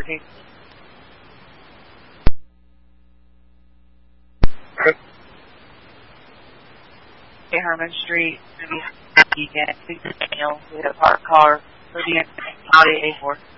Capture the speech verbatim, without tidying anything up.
parking. Herman Street, maybe weekend, we had a parked car for the A four.